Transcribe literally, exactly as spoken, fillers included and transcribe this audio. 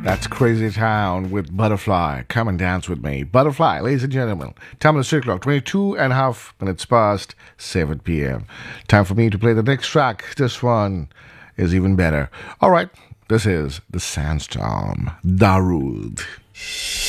That's Crazy Town with Butterfly. Come and dance with me. Butterfly, ladies and gentlemen. Time on the six o'clock, twenty-two and a half minutes past seven p.m. Time for me to play the next track. This one is even better. All right, this is The Sandstorm, Darude.